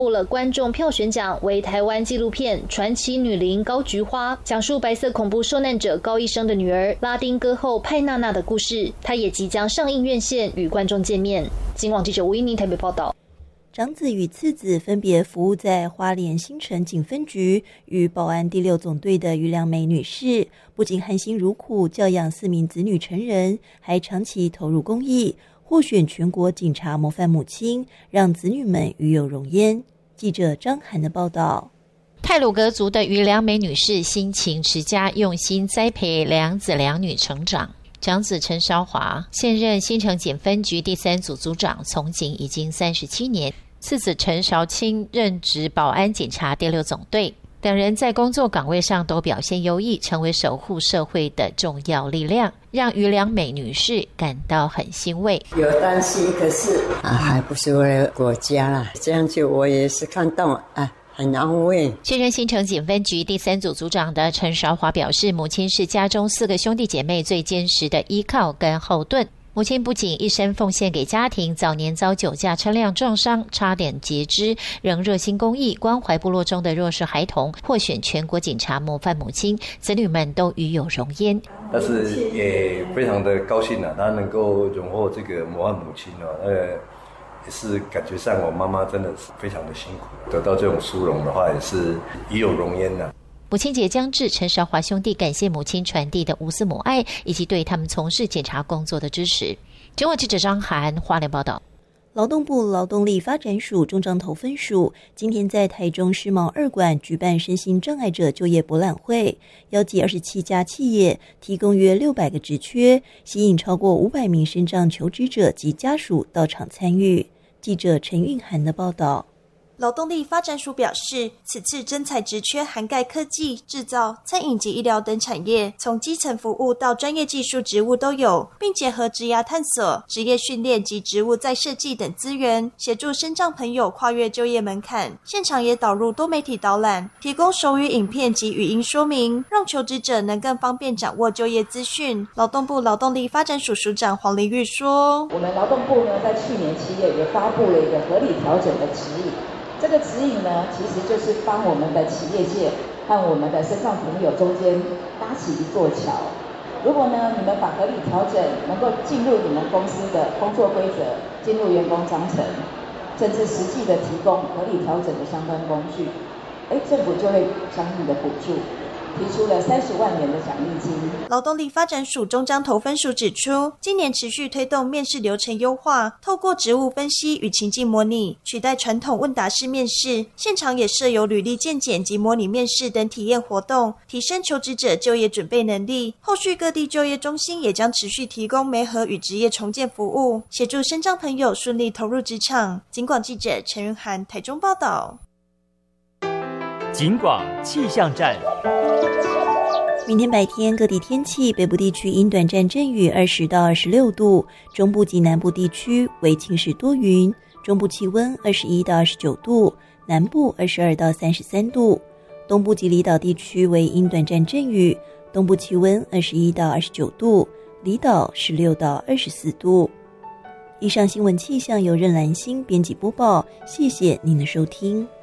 获了观众票选奖，为台湾纪录片《传奇女伶高菊花》，讲述白色恐怖受难者高一生的女儿拉丁歌后派娜娜的故事。她也即将上映院线与观众见面。警广记者吴依宁台北报道。 长子与次子分别服务在花莲新城警分局与保安第6总队的于良美女士，不仅含辛茹苦教养4名子女成人，还长期投入公益，获选全国警察模范母亲，让子女们与有荣焉。记者张涵的报道。 太鲁阁族的于良美女士辛勤持家，用心栽培2子2女成长。长子陈韶华现任新城警分局第3组组长，从警已经37年。次子陈韶清任职保安警察第6总队，等人在工作岗位上都表现优异，成为守护社会的重要力量，让于良美女士感到很欣慰。 有担心，可是还不是为了国家啦，这样就我也是看到很安慰。 现任新城警分局第3组组长的陈韶华表示，母亲是家中4个兄弟姐妹最坚实的依靠跟后盾。母亲不仅一生奉献给家庭，早年遭酒驾车辆撞伤，差点截肢，仍热心公益，关怀部落中的弱势孩童，获选全国警察模范母亲，子女们都与有荣焉。 但是也非常的高兴她能够荣获这个模范母亲也是感觉上我妈妈真的是非常的辛苦，得到这种殊荣的话，也是与有荣焉的。 母亲节将至，陈韶华兄弟感谢母亲传递的无私母爱，以及对他们从事检察工作的支持。中国记者张涵花莲报道。 劳动部劳动力发展署中彰投分署今天在台中世贸2馆举办身心障碍者就业博览会，邀集27家企业，提供约600个职缺，吸引超过500名身障求职者及家属到场参与。记者陈韵涵的报道。 劳动力发展署表示，此次征才职缺涵盖科技、制造、餐饮及医疗等产业，从基层服务到专业技术职务都有，并结合职涯探索、职业训练及职务再设计等资源，协助身障朋友跨越就业门槛。现场也导入多媒体导览，提供手语影片及语音说明，让求职者能更方便掌握就业资讯。劳动部劳动力发展署署长黄玲玉说， 我们劳动部呢，在去年7月也发布了一个合理调整的指引。这个指引呢，其实就是帮我们的企业界和我们的身障朋友中间搭起一座桥。如果呢，你们把合理调整能够进入你们公司的工作规则，进入员工章程，甚至实际的提供合理调整的相关工具，政府就会相应的补助。提出了30万元的奖励金。 劳动力发展署中彰投分署指出，今年持续推动面试流程优化，透过职务分析与情境模拟，取代传统问答式面试，现场也设有履历健检及模拟面试等体验活动，提升求职者就业准备能力。后续各地就业中心也将持续提供媒合与职业重建服务，协助身障朋友顺利投入职场。警广记者陈云涵台中报道。 警广气象站。 明天白天各地天气，北部地区因短暂阵雨20到26度，中部及南部地区为晴时多云，中部气温21到29度，南部22到33度，东部及离岛地区为因短暂阵雨，东部气温21到29度，离岛16到24度。以上新闻气象由任兰心编辑播报，谢谢您的收听。